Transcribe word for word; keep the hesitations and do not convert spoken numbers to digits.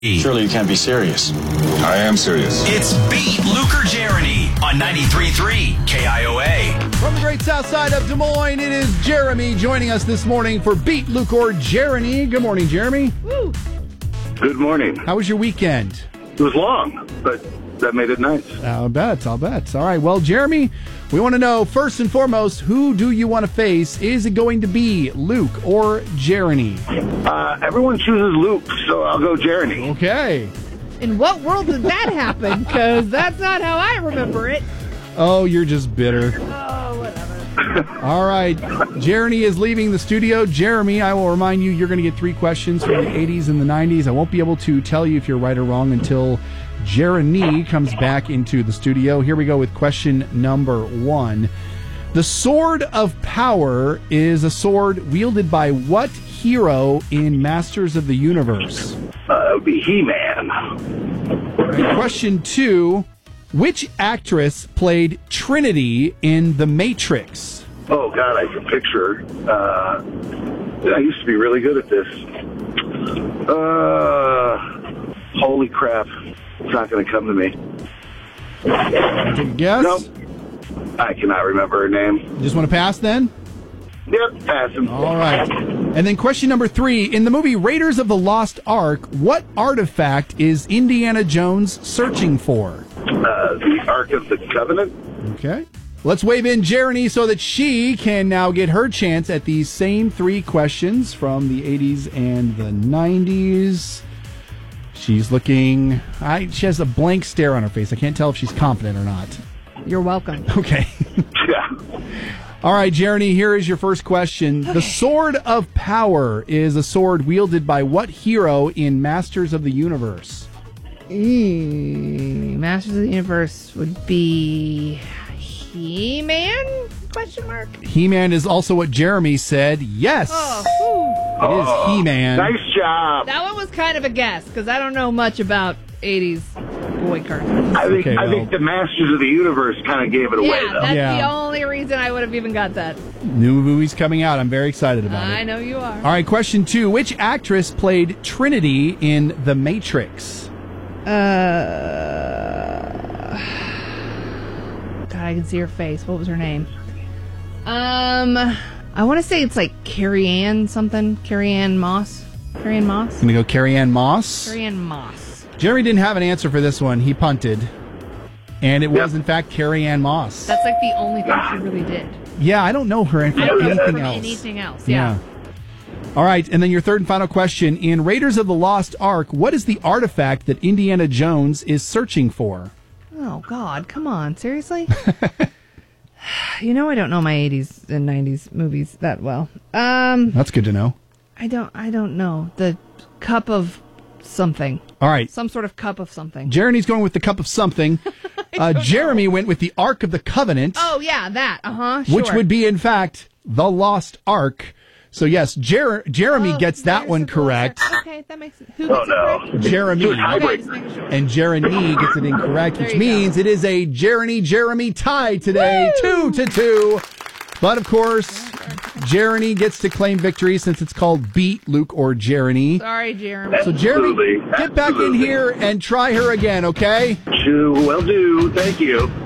Surely you can't be serious. I am serious. It's Beat Luke or Jeremy on ninety-three point three K I O A. From the great south side of Des Moines, it is Jeremy joining us this morning for Beat Luke or Jeremy. Good morning, Jeremy. Woo. Good morning. How was your weekend? It was long, but that made it nice. I'll bet, I'll bet. All right, well, Jeremy, we want to know, first and foremost, who do you want to face? Is it going to be Luke or Jeremy? Uh, everyone chooses Luke, so I'll go Jeremy. Okay. In what world did that happen? Because that's not how I remember it. Oh, you're just bitter. Oh, whatever. All right. Jeremy is leaving the studio. Jeremy, I will remind you, you're going to get three questions from the eighties and the nineties. I won't be able to tell you if you're right or wrong until Jeremy comes back into the studio. Here we go with question number one. The Sword of Power is a sword wielded by what hero in Masters of the Universe? Uh, it would be He-Man. And question two. Which actress played Trinity in The Matrix? Oh, God, I can picture. Uh, I used to be really good at this. Uh, holy crap. It's not going to come to me. Take a guess? Nope. I cannot remember her name. You just want to pass then? Yep, passing. All right. And then question number three. In the movie Raiders of the Lost Ark, what artifact is Indiana Jones searching for? Uh, the Ark of the Covenant. Okay. Let's wave in Jeremy so that she can now get her chance at these same three questions from the eighties and the nineties. She's looking... I, she has a blank stare on her face. I can't tell if she's confident or not. You're welcome. Okay. Yeah. All right, Jeremy, here is your first question. Okay. The Sword of Power is a sword wielded by what hero in Masters of the Universe? Mm, Masters of the Universe would be He-Man? Question mark. He-Man is also what Jeremy said. Yes. Oh, it is Oh, He-Man. Nice job. that one was kind of a guess because I don't know much about eighties boy cartoons. I think Okay, I well. think the Masters of the Universe kind of gave it away, Yeah, though. that's Yeah. the only reason I would have even got that. New movie's coming out. I'm very excited about it. I know you are. All right, question two. Which actress played Trinity in The Matrix? Uh, God, I can see her face. What was her name? Um, I want to say it's like Carrie Ann something. Carrie Ann Moss. Carrie Ann Moss. I'm going to go Carrie Ann Moss. Carrie Ann Moss. Jeremy didn't have an answer for this one. He punted. And it was, in fact, Carrie Ann Moss. That's like the only thing she really did. Yeah, I don't know her from I don't know anything from else. anything else. Yeah. All right, and then your third and final question. In Raiders of the Lost Ark, what is the artifact that Indiana Jones is searching for? Oh God, come on, seriously? You know I don't know my eighties and nineties movies that well. Um, That's good to know. I don't. I don't know the cup of something. All right. Some sort of cup of something. Jeremy's going with the cup of something. Uh, Jeremy went with the Ark of the Covenant. Oh yeah, that. Uh huh. Sure. Which would be, in fact, the Lost Ark. So, yes, Jer- Jeremy Oh, gets that Raiders one of the Lost correct. Ark. Okay, that makes sense. Who Oh, gets it no. correct? Jeremy. Okay, just making sure. And Jeremy gets it incorrect, There which you means it is a Jeremy Jeremy tie today, Woo! two to two. But of course, Jeremy gets to claim victory since it's called Beat Luke or Jeremy. Sorry, Jeremy. So Jeremy, Absolutely. get back in Absolutely. here and try her again, okay? Will do. Thank you.